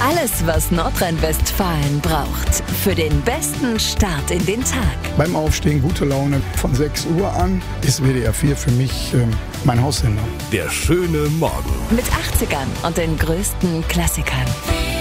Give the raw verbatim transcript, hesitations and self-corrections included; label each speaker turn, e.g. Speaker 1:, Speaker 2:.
Speaker 1: Alles, was Nordrhein-Westfalen braucht für den besten Start in den Tag.
Speaker 2: Beim Aufstehen gute Laune von sechs Uhr an ist W D R vier für mich äh, mein Haussender.
Speaker 3: Der schöne Morgen.
Speaker 1: Mit achtzigern und den größten Klassikern.